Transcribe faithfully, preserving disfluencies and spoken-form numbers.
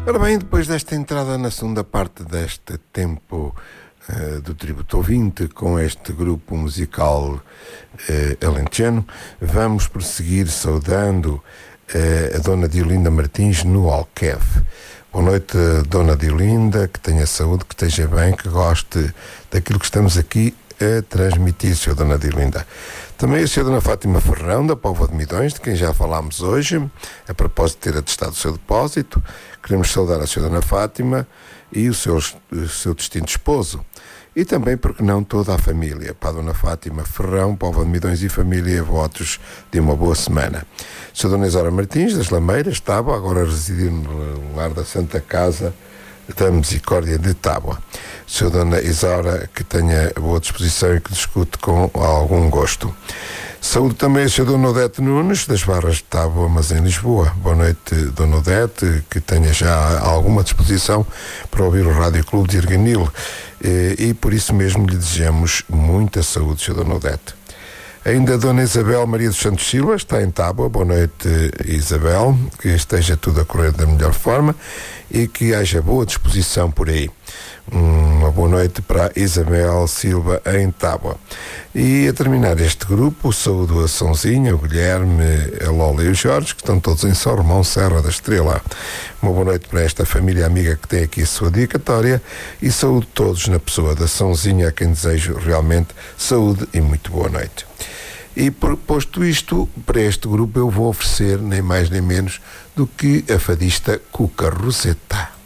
Ora bem, depois desta entrada na segunda parte deste tempo uh, do Tributo Ouvinte, com este grupo musical uh, alentejano, vamos prosseguir saudando uh, a Dona Diolinda Martins no Alqueve. Boa noite, Dona Diolinda, que tenha saúde, que esteja bem, que goste daquilo que estamos aqui a transmitir, senhora Dona Diolinda. Também a senhora Dona Fátima Ferrão, da Póvoa de Midões, de quem já falámos hoje, a propósito de ter atestado o seu depósito. Queremos saudar a senhora Dona Fátima e o seu, o seu distinto esposo. E também, porque não, toda a família. Para a Dona Fátima Ferrão, Póvoa de Midões e família, votos de uma boa semana. senhora Dona Isaura Martins, das Lameiras, Tábua, agora residir no lar da Santa Casa da Misericórdia de Tábua. senhora Dona Isaura, que tenha boa disposição e que discute com algum gosto. Saúde também a senhora Dona Odete Nunes, das Barras de Tábua, mas em Lisboa. Boa noite, Dona Odete, que tenha já alguma disposição para ouvir o Rádio Clube de Erganil. E, e por isso mesmo lhe desejamos muita saúde, senhora Dona Odete. Ainda a Dona Isabel Maria dos Santos Silva está em Tábua. Boa noite, Isabel, que esteja tudo a correr da melhor forma e que haja boa disposição por aí. Uma boa noite para a Isabel Silva em Tábua. E a terminar este grupo, saúdo a Sãozinha, o Guilherme, a Lola e o Jorge, que estão todos em São Romão, Serra da Estrela. Uma boa noite para esta família amiga que tem aqui a sua dedicatória e saúdo todos na pessoa da Sãozinha, a quem desejo realmente saúde e muito boa noite. E posto isto, para este grupo eu vou oferecer nem mais nem menos do que a fadista Cuca Roseta.